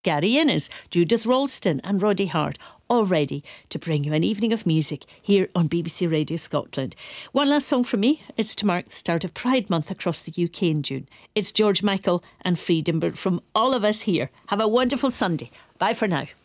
Gary Innes, Judith Ralston and Roddy Hart, all ready to bring you an evening of music here on BBC Radio Scotland. One last song from me. It's to mark the start of Pride Month across the UK in June. It's George Michael and Freedom, but from all of us here, have a wonderful Sunday. Bye for now.